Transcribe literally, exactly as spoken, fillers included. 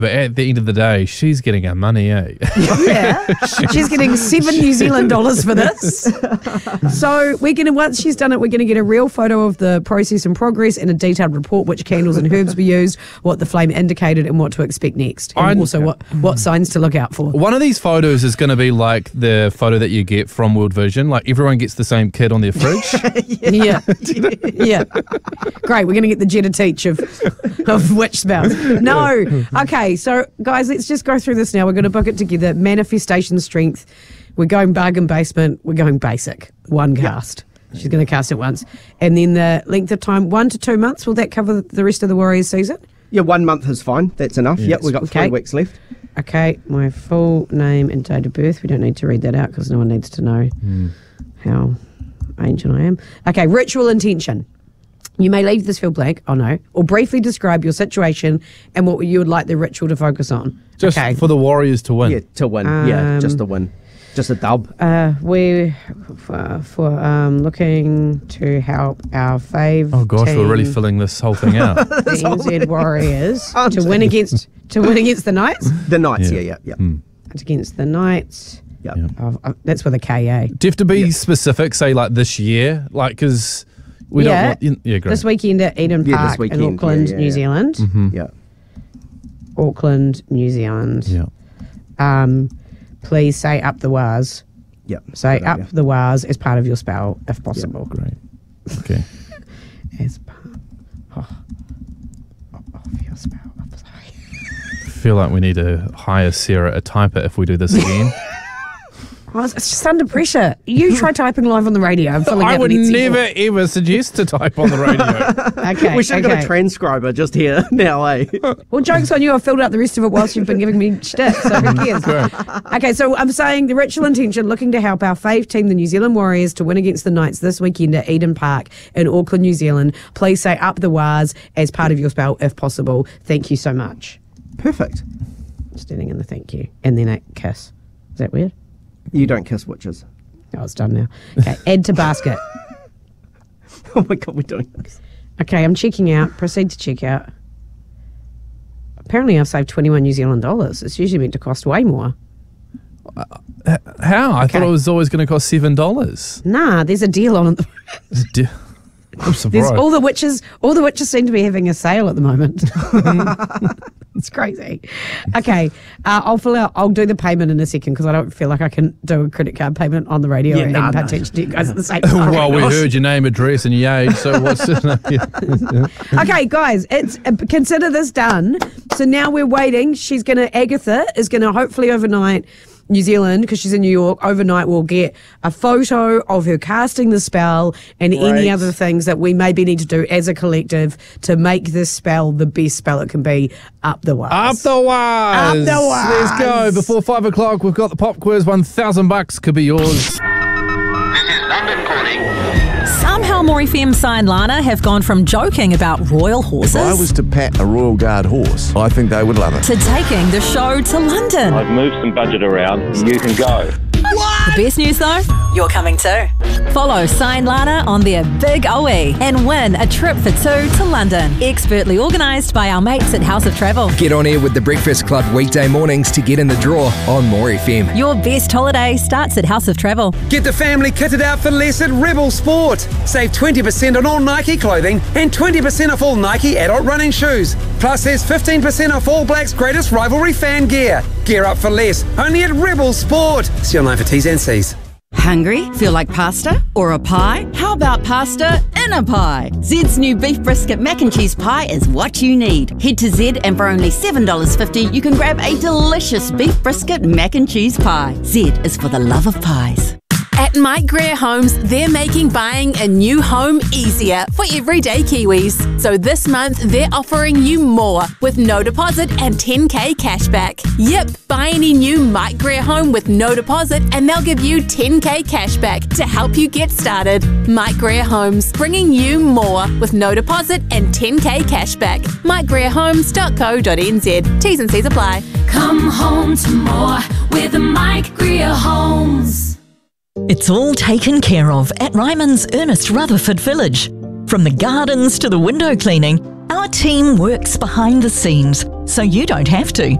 But at the end of the day, she's getting her money, eh? Yeah, she's getting seven New Zealand dollars for this. So we're going to, once she's done it, we're going to get a real photo of the process and progress and a detailed report which candles and herbs we used, what the flame indicated and what to expect next. And I'm- also what, what signs to look out for. One of these photos is going to be like the photo that you get from World Vision. Like everyone gets the same kid on their fridge. Yeah. Yeah. Great. We're going to get the Jetta teach of, of witch spells. No. Okay. So, guys, let's just go through this now. We're going to book it together. Manifestation strength. We're going bargain basement. We're going basic. One cast. She's going to cast it once. And then the length of time, one to two months. Will that cover the rest of the Warriors season? Yeah, one month is fine. That's enough. Yes. Yep, we've got three Okay. weeks left. Okay. My full name and date of birth. We don't need to read that out because no one needs to know how ancient I am. Okay. Ritual intention. You may leave this field blank, oh no, or briefly describe your situation and what you would like the ritual to focus on. Just okay. for the Warriors to win. Yeah, to win. yeah, Um, just a win. Just a dub. Uh, we for, for um, looking to help our fave. Oh gosh, team, we're really filling this whole thing out. the N Z Warriors I'm to win against to win against the Knights. The Knights, Yeah. yeah, yeah, yeah. It's against the Knights. Yep. Yeah. Of, of, that's with a K A. Do you have to be specific, say like this year? Like, because we Yeah. don't want... Yeah, great. This weekend at Eden Yeah, Park this weekend, in Auckland, yeah, yeah, New yeah. Zealand. Yeah. Auckland, New Zealand. Yeah. Um, please say up the wars. Yep. Say Good up idea. the wars as part of your spell, if possible. Great. Okay. As part oh, of your spell. I'm sorry. I feel like we need to hire Sarah a typer if we do this again. Oh, it's just under pressure. You try typing live on the radio. I'm filling I out would an Etsy never ever suggest to type on the radio. form. Okay. We should have okay. got a transcriber just here now, eh? Well, joke's on you. I've filled out the rest of it whilst you've been giving me shtick, so who cares? Okay, so I'm saying the ritual intention, looking to help our fave team, the New Zealand Warriors, to win against the Knights this weekend at Eden Park in Auckland, New Zealand. Please say up the wars as part of your spell, if possible. Thank you so much. Perfect. Standing in the thank you. And then a kiss. Is that weird? You don't kiss witches. Oh, it's done now. Okay, add to basket. Oh my God, we're doing this. Okay, I'm checking out. Proceed to check out. Apparently, I've saved twenty-one New Zealand dollars. It's usually meant to cost way more. How? I thought Okay. it was always going to cost seven dollars. Nah, there's a deal on it. I'm There's surprised. all the witches. All the witches seem to be having a sale at the moment. It's crazy. Okay, uh, I'll fill out. I'll do the payment in a second because I don't feel like I can do a credit card payment on the radio Yeah, and nah, pay nah. attention to you guys at the same time. well, we heard your name, address, and your age. So what's Okay, guys, it's uh, consider this done. So now we're waiting. She's gonna Agatha is gonna hopefully overnight New Zealand because she's in New York. Overnight, we'll get a photo of her casting the spell and any Great. other things that we maybe need to do as a collective to make this spell the best spell it can be. Up the wires. Up the wires. Up the wires. Let's go. Before five o'clock, we've got the pop quiz. One thousand bucks could be yours. This is London calling. Somehow More F M Sign Lana have gone from joking about royal horses If I was to pat a Royal Guard horse, I think they would love it. to taking the show to London. I've moved some budget around. You can go. The best news though, you're coming too. Follow Sign Lana on their Big O E and win a trip for two to London. Expertly organised by our mates at House of Travel. Get on air with the Breakfast Club weekday mornings to get in the draw on More F M. Your best holiday starts at House of Travel. Get the family kitted out for less at Rebel Sport. Save twenty percent on all Nike clothing and twenty percent off all Nike adult running shoes. Plus, there's fifteen percent off All Blacks' greatest rivalry fan gear. Gear up for less, only at Rebel Sport. See online for T's and C's. Hungry? Feel like pasta? Or a pie? How about pasta in a pie? Zed's new beef brisket mac and cheese pie is what you need. Head to Zed and for only seven dollars fifty you can grab a delicious beef brisket mac and cheese pie. Zed is for the love of pies. At Mike Greer Homes, they're making buying a new home easier for everyday Kiwis. So this month, they're offering you more with no deposit and ten K cashback. Yep, buy any new Mike Greer home with no deposit and they'll give you ten K cashback to help you get started. Mike Greer Homes, bringing you more with no deposit and ten K cashback. mike greer homes dot co dot n z. T's and C's apply. Come home to more with Mike Greer Homes. It's all taken care of at Ryman's Ernest Rutherford Village. From the gardens to the window cleaning, our team works behind the scenes so you don't have to.